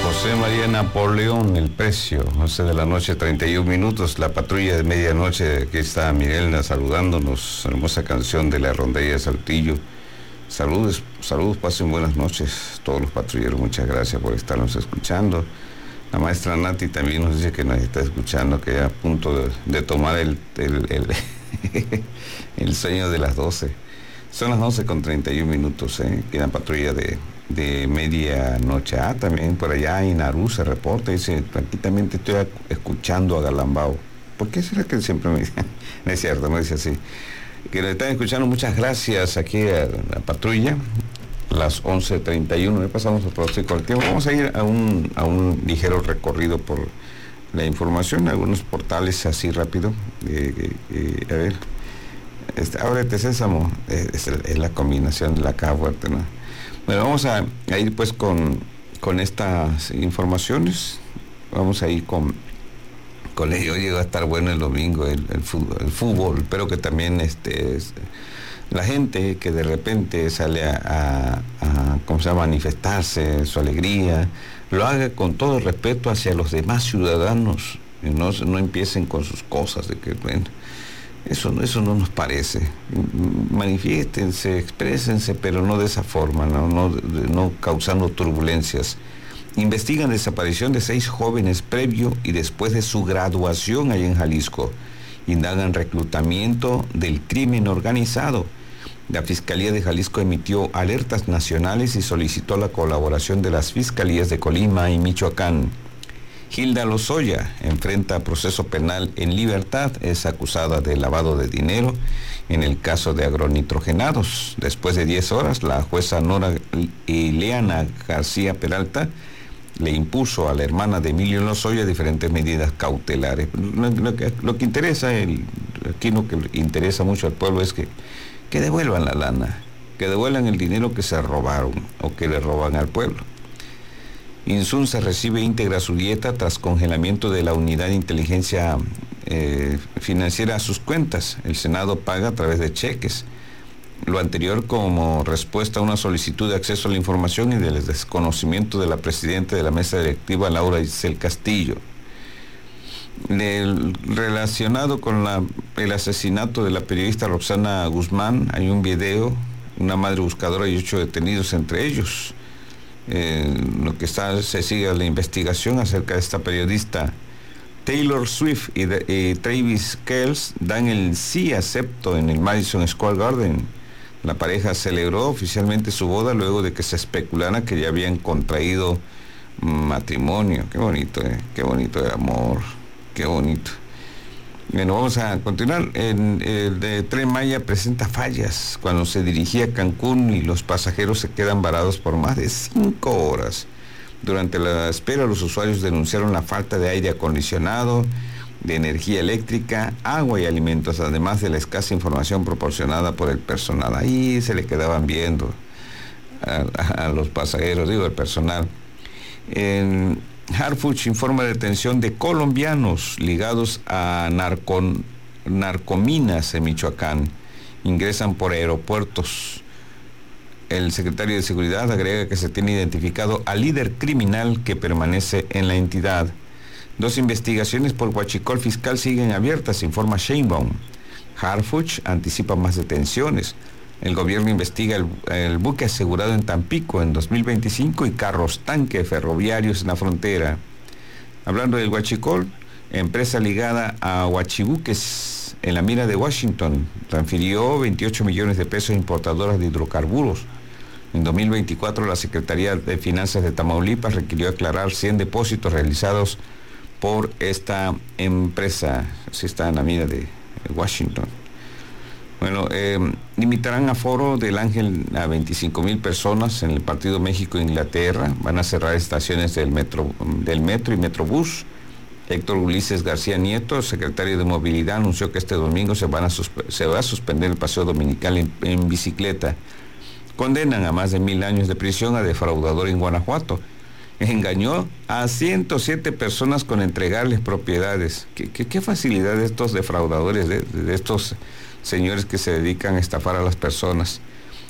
José María Napoleón, El Precio, 11 de la noche, 31 minutos, la patrulla de medianoche. Aquí está Mirelna saludándonos, hermosa canción de la Rondalla de Saltillo. Saludos, pasen buenas noches todos los patrulleros, muchas gracias por estarnos escuchando. La maestra Nati también nos dice que nos está escuchando, que ya a punto de tomar el sueño de las 12. Son las 11:31 minutos, que la patrulla de medianoche. También por allá en Narú se reporta, dice, aquí también te estoy escuchando a Galambao. ¿Por qué será que siempre me dice? No es cierto, no dice así. Que le están escuchando, muchas gracias aquí a la patrulla. Las 11:31, pasamos al pronóstico del tiempo. Vamos a ir a un ligero recorrido por la información, algunos portales así rápido. A ver, ábrete Sésamo, es la combinación de la K fuerte, ¿no? Bueno, vamos a ir pues con estas informaciones. Vamos a ir con ello. Hoy va a estar bueno el domingo, el fútbol. Espero que también la gente que de repente sale a manifestarse su alegría, lo haga con todo respeto hacia los demás ciudadanos, y no empiecen con sus cosas de que, bueno, eso no nos parece. Manifiéstense, exprésense, pero no de esa forma, no causando turbulencias. Investigan desaparición de 6 jóvenes previo y después de su graduación allá en Jalisco. Indagan reclutamiento del crimen organizado. La Fiscalía de Jalisco emitió alertas nacionales y solicitó la colaboración de las Fiscalías de Colima y Michoacán. Hilda Lozoya enfrenta proceso penal en libertad, es acusada de lavado de dinero en el caso de agronitrogenados. Después de 10 horas, la jueza Nora Ileana García Peralta le impuso a la hermana de Emilio Lozoya diferentes medidas cautelares. Lo que interesa, aquí lo que interesa mucho al pueblo es que devuelvan la lana, que devuelvan el dinero que se robaron o que le roban al pueblo. Insunza recibe íntegra su dieta tras congelamiento de la unidad de inteligencia financiera a sus cuentas. El Senado paga a través de cheques. Lo anterior como respuesta a una solicitud de acceso a la información y del desconocimiento de la presidenta de la mesa directiva, Laura Isel Castillo. Relacionado con el asesinato de la periodista Roxana Guzmán, hay un video, una madre buscadora y 8 detenidos entre ellos. Se sigue la investigación acerca de esta periodista. Taylor Swift y Travis Kelce dan el sí acepto en el Madison Square Garden. La pareja celebró oficialmente su boda luego de que se especulara que ya habían contraído matrimonio. Qué bonito, qué bonito el amor, qué bonito. Bueno, vamos a continuar. El de Tren Maya presenta fallas cuando se dirigía a Cancún y los pasajeros se quedan varados por más de 5 horas. Durante la espera, los usuarios denunciaron la falta de aire acondicionado, de energía eléctrica, agua y alimentos, además de la escasa información proporcionada por el personal. Ahí se le quedaban viendo a los pasajeros, el personal. Harfuch informa de detención de colombianos ligados a narcominas en Michoacán. Ingresan por aeropuertos. El secretario de Seguridad agrega que se tiene identificado al líder criminal que permanece en la entidad. 2 investigaciones por huachicol fiscal siguen abiertas, informa Sheinbaum. Harfuch anticipa más detenciones. El gobierno investiga el buque asegurado en Tampico en 2025 y carros tanque ferroviarios en la frontera. Hablando del huachicol, empresa ligada a huachibuques en la mina de Washington transfirió 28 millones de pesos a importadoras de hidrocarburos. En 2024, la Secretaría de Finanzas de Tamaulipas requirió aclarar 100 depósitos realizados por esta empresa. Así está en la mina de Washington. Bueno, limitarán aforo del Ángel a 25,000 personas en el partido México-Inglaterra. Van a cerrar estaciones del metro y Metrobús. Héctor Ulises García Nieto, secretario de Movilidad, anunció que este domingo se va a suspender el paseo dominical en bicicleta. Condenan a más de 1,000 años de prisión a defraudador en Guanajuato. Engañó a 107 personas con entregarles propiedades. ¿Qué facilidad de estos defraudadores, de estos señores que se dedican a estafar a las personas?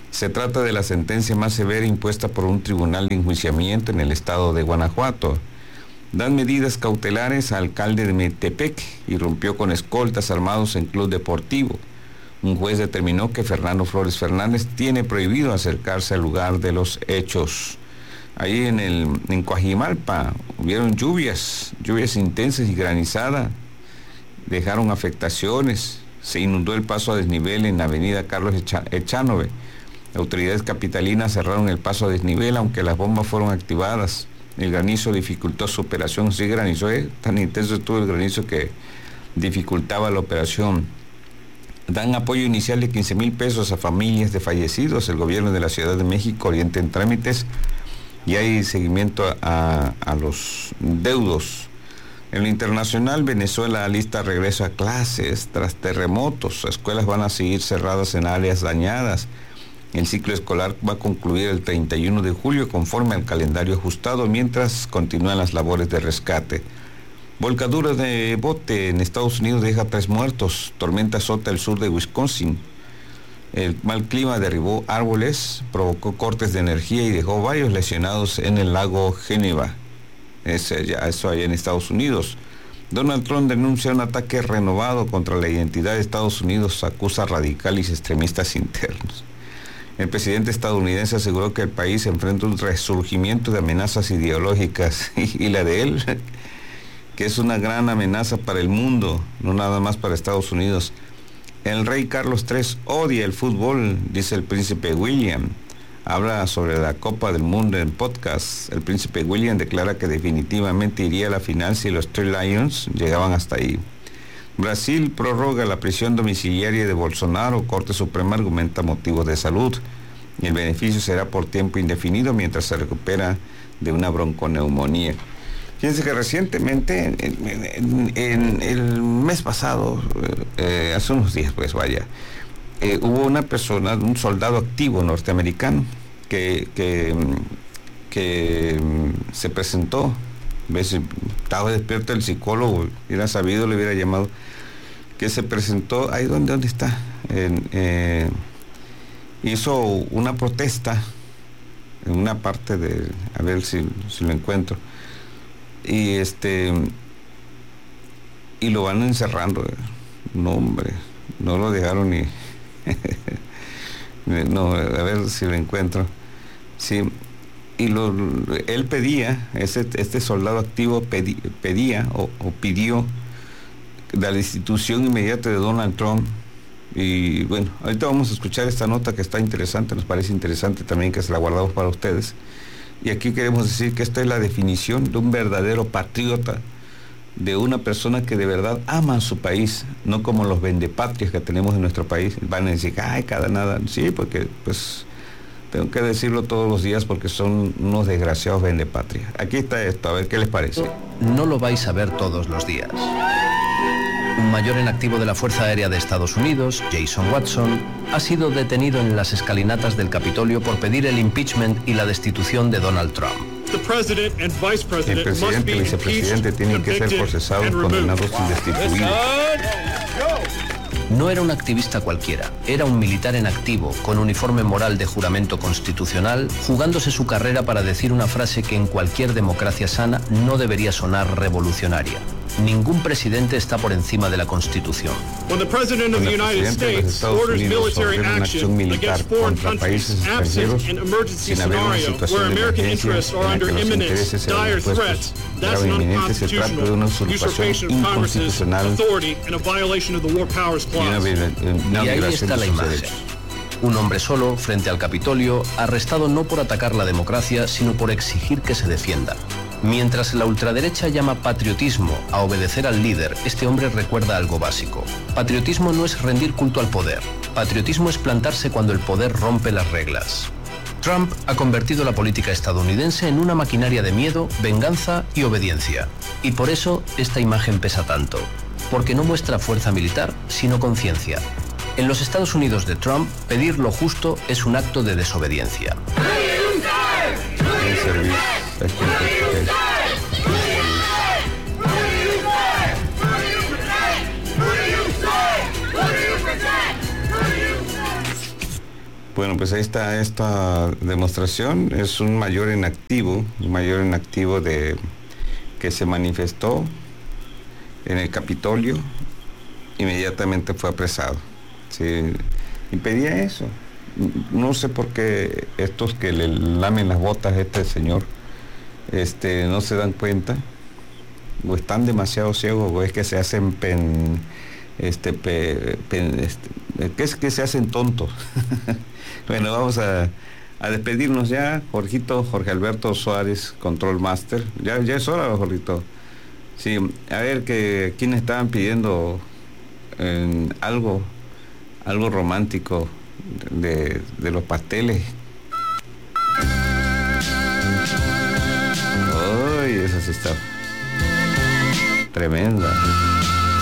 Se trata de la sentencia más severa impuesta por un tribunal de enjuiciamiento en el estado de Guanajuato. Dan medidas cautelares al alcalde de Metepec y rompió con escoltas armados en club deportivo. Un juez determinó que Fernando Flores Fernández tiene prohibido acercarse al lugar de los hechos. Ahí en Coajimalpa hubieron lluvias intensas y granizada, dejaron afectaciones, se inundó el paso a desnivel en la avenida Carlos Echanove. Autoridades capitalinas cerraron el paso a desnivel, aunque las bombas fueron activadas. El granizo dificultó su operación. Sí granizó, tan intenso estuvo el granizo que dificultaba la operación. Dan apoyo inicial de 15,000 pesos a familias de fallecidos. El gobierno de la Ciudad de México orienta en trámites y hay seguimiento a los deudos. En lo internacional, Venezuela alista regreso a clases tras terremotos. Escuelas van a seguir cerradas en áreas dañadas. El ciclo escolar va a concluir el 31 de julio conforme al calendario ajustado, mientras continúan las labores de rescate. Volcadura de bote en Estados Unidos deja 3 muertos. Tormenta azota el sur de Wisconsin. El mal clima derribó árboles, provocó cortes de energía y dejó varios lesionados en el lago Geneva. Eso allá en Estados Unidos. Donald Trump denuncia un ataque renovado contra la identidad de Estados Unidos, acusa radicales y extremistas internos. El presidente estadounidense aseguró que el país enfrenta un resurgimiento de amenazas ideológicas y la de él, que es una gran amenaza para el mundo, no nada más para Estados Unidos. El rey Carlos III odia el fútbol, dice el príncipe William. Habla sobre la Copa del Mundo en podcast. El príncipe William declara que definitivamente iría a la final si los Three Lions llegaban hasta ahí. Brasil prorroga la prisión domiciliaria de Bolsonaro. Corte Suprema argumenta motivos de salud. Y el beneficio será por tiempo indefinido mientras se recupera de una bronconeumonía. Fíjense que recientemente, en el mes pasado, hace unos días, hubo una persona, un soldado activo norteamericano, que se presentó. ¿Ves? Estaba despierto el psicólogo, hubiera sabido, le hubiera llamado, que se presentó, ahí ¿dónde está? Hizo una protesta en una parte de, a ver si lo encuentro, y lo van encerrando. No, hombre, no lo dejaron ni no, a ver si lo encuentro. Sí. Y él pedía, este soldado activo pedía o pidió la destitución inmediata de Donald Trump. Y bueno, ahorita vamos a escuchar esta nota que está interesante, nos parece interesante también, que se la guardamos para ustedes. Y aquí queremos decir que esta es la definición de un verdadero patriota, de una persona que de verdad ama a su país, no como los vendepatrias que tenemos en nuestro país. Van a decir, ay, cada nada. Sí, porque pues tengo que decirlo todos los días porque son unos desgraciados vendepatrias. Aquí está esto, a ver qué les parece. No lo vais a ver todos los días. Un mayor en activo de la Fuerza Aérea de Estados Unidos, Jason Watson, ha sido detenido en las escalinatas del Capitolio por pedir el impeachment y la destitución de Donald Trump. El presidente y el vicepresidente tienen que ser procesados, condenados y destituidos. No era un activista cualquiera, era un militar en activo, con uniforme moral de juramento constitucional, jugándose su carrera para decir una frase que en cualquier democracia sana no debería sonar revolucionaria. Ningún presidente está por encima de la Constitución. Cuando el presidente de los Estados Unidos ordena una acción militar contra países extranjeros sin haber una situación de emergencia en la que los intereses sean expuestos grave e inminente, se trata de una usurpación inconstitucional y ahí está la imagen. Un hombre solo, frente al Capitolio, arrestado no por atacar la democracia, sino por exigir que se defienda. Mientras la ultraderecha llama patriotismo a obedecer al líder, este hombre recuerda algo básico. Patriotismo no es rendir culto al poder. Patriotismo es plantarse cuando el poder rompe las reglas. Trump ha convertido la política estadounidense en una maquinaria de miedo, venganza y obediencia. Y por eso esta imagen pesa tanto. Porque no muestra fuerza militar, sino conciencia. En los Estados Unidos de Trump, pedir lo justo es un acto de desobediencia. Bueno, pues ahí está esta demostración. Es un mayor en activo de que se manifestó en el Capitolio, inmediatamente fue apresado. Sí, impedía eso. No sé por qué estos que le lamen las botas a este señor no se dan cuenta, o están demasiado ciegos, o es que se hacen que se hacen tontos. Bueno, vamos a despedirnos ya. Jorge Alberto Suárez, Control Master. Ya es hora, Jorgito. Sí, a ver, ¿quiénes estaban pidiendo algo romántico de los pasteles? Ay, esa sí está tremenda.